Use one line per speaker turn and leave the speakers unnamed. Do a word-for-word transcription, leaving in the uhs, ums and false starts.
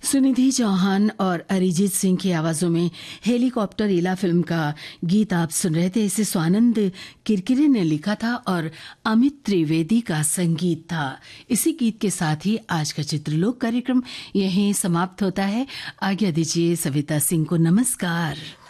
सुनिधि चौहान और अरिजीत सिंह की आवाजों में हेलीकॉप्टर इला फिल्म का गीत आप सुन रहे थे। इसे स्वानंद किरकिरे ने लिखा था और अमित त्रिवेदी का संगीत था। इसी गीत के साथ ही आज का चित्रलोक कार्यक्रम यहीं समाप्त होता है। आज्ञा दीजिए, सविता सिंह को नमस्कार।